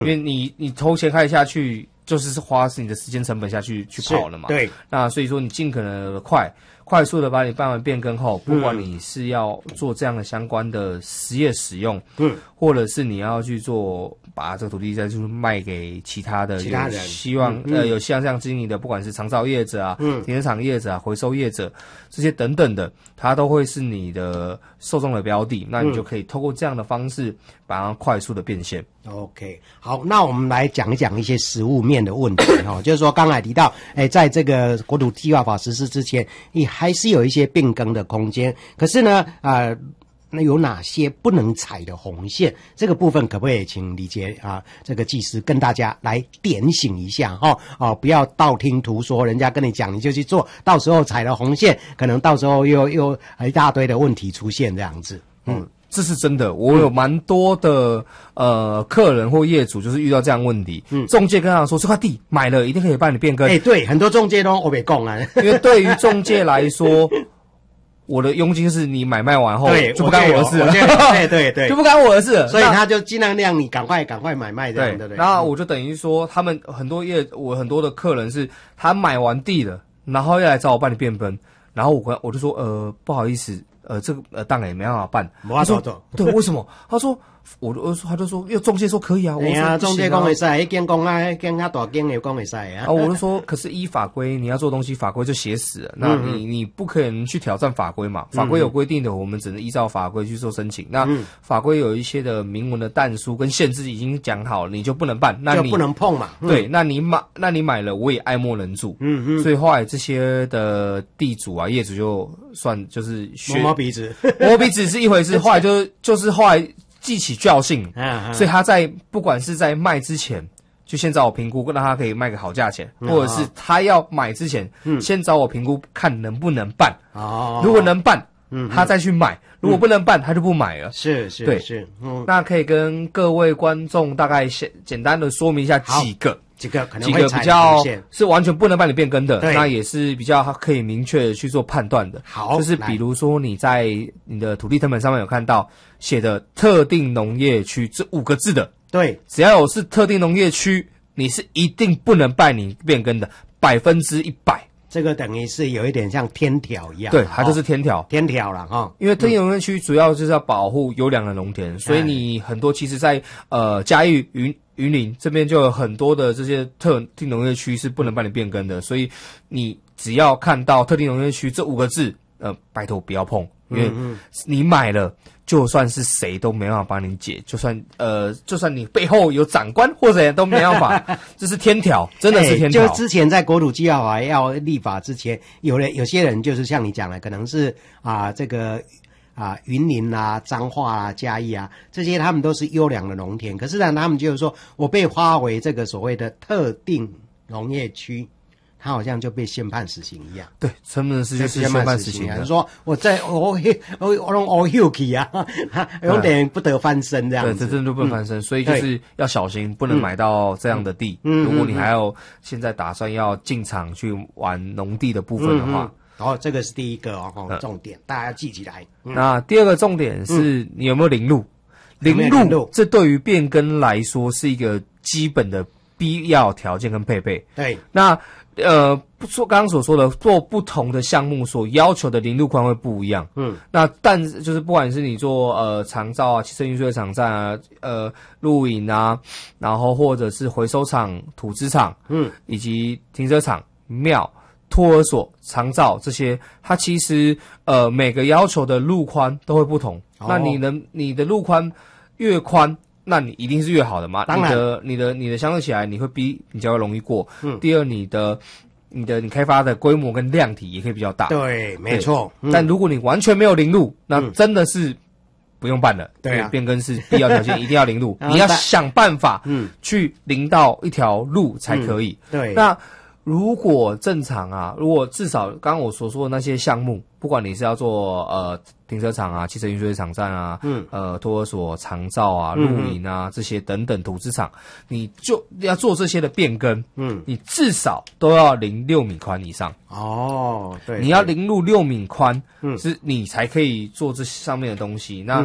因为你投钱开下去，就是花你的时间成本下去跑了嘛。 对， 那所以说你尽可能的快速的把你办完变更后，不管你是要做这样的相关的实业使用，或者是你要去做把这个土地再就是卖给其他人，希望有像这样经营的，不管是长照业者啊、停车场业者啊、回收业者这些等等的，它都会是你的受众的标的，那你就可以透过这样的方式把它快速的变现。 OK， 好，那我们来讲一讲一些实务面的问题就是说刚才提到，在这个国土计划法实施之前，你还是有一些变更的空间。可是呢，那有哪些不能踩的红线？这个部分可不可以请李杰这个技师跟大家来点醒一下不要道听途说，人家跟你讲你就去做，到时候踩了红线，可能到时候又一大堆的问题出现这样子。 这是真的，我有蛮多的客人或业主就是遇到这样问题，中介跟他说这块地买了一定可以帮你变更。 对，很多中介都我没讲啊， 因为对于中介来说，我的佣金是你买卖完后就不干我的事了， 对， 就不干我的事了， 所以他就尽量让你赶快买卖这样的。对， 然后我就等于说，他们我很多的客人是他买完地了，然后要来找我帮你变更，然后我就说不好意思。这个档也没办法办。他说对，为什么？他说他就说，因为中介说可以啊。我说中介讲会使，迄间公啊，间较大间的讲会使啊。 我就说，可是依法规，你要做东西，法规就写死了。那你不可能去挑战法规嘛？法规有规定的，我们只能依照法规去做申请。那法规有一些的明文的但书跟限制已经讲好了，你就不能办，那你就不能碰嘛。 对，那你买了，我也爱莫能助。所以后来这些的地主啊、业主就算就是摸鼻子是一回事，后来就是后来记起教训，所以他不管是在卖之前，就先找我评估，让他可以卖个好价钱，或者是他要买之前，先找我评估看能不能办。如果能办，他再去买；如果不能办，他就不买了。 是， 那可以跟各位观众大概简单的说明一下几个可能会比较是完全不能帮你变更的，那也是比较可以明确的去做判断的。 好， 就是比如说你在你的土地誊本上面有看到写的特定农业区这5个字的， 对， 只要是特定农业区，你是一定不能办你变更的，100%。 这个等于是有一点像天条一样， 对，它就是天条了因为特定农业区主要就是要保护优良的农田，所以你很多其实在嘉义云林这边就有很多的这些特定农业区是不能帮你变更的，所以你只要看到特定农业区这5个字，拜托不要碰，因为你买了，就算是谁都没办法帮你解，就算你背后有长官或者都没办法，这是天条，真的是天条。 就之前在国土计划法要立法之前，有些人就是像你讲的，可能是这个。云林彰化嘉义这些他们都是优良的农田，可是呢，他们就是说我被划为这个所谓的特定农业区，他好像就被宣判死刑一样。 对，真的是就是宣判死刑的。 说我弄all huky 有点不得翻身这样子。 对，这真的不能翻身，所以就是要小心，不能买到这样的地。如果你还有现在打算要进场去玩农地的部分的话。 这个是第一个重点，大家要记起来。 那第二个重点是你有没有零路？零路这对于变更来说是一个基本的必要条件跟配备。 对， 那刚刚所说的做不同的项目所要求的零路宽会不一样。那但就是不管是你做长照汽车运输的场站露营然后或者是回收厂、土资厂，以及停车场、庙。托儿所、长照这些，它其实每个要求的路宽都会不同。那你的路宽越宽，那你一定是越好的嘛？ 当然， 你的相对起来，你会比较容易过。第二，你开发的规模跟量体也可以比较大。 对，没错。 但如果你完全没有零路，那真的是不用办了。 对变更是必要条件，一定要零路。你要想办法去零到一条路才可以。 对， 那。如果正常如果至少刚刚我所说的那些项目，不管你是要做停车场汽车运输场站托儿所、长照露营这些等等土资场，你就要做这些的变更，你至少都要零6米宽以上。 对， 你要零入6米宽，是你才可以做这上面的东西。那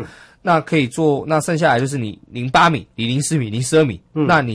那可以做，那剩下来就是你08米、你04米、02米，那你